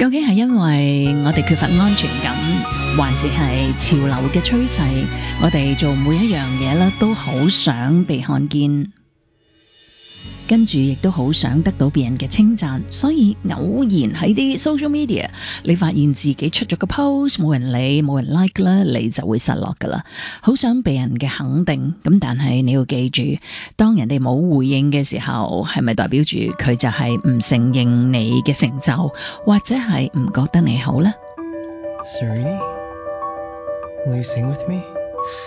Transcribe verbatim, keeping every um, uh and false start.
究竟係因為我哋缺乏安全感，還是係潮流嘅趨勢？我哋做每一樣嘢咧，都好想被看見，跟住亦都好想得到別人嘅稱讚，所以偶然喺啲 social media，你發現自己出咗個 post 冇人理冇人 like 啦，你就會失落噶啦，好想被人嘅肯定。咁但係你要記住，當人哋冇回應嘅時候，係咪代表住佢就係唔承認你嘅成就，或者係唔覺得你好呢？ Sereni, will you sing with me?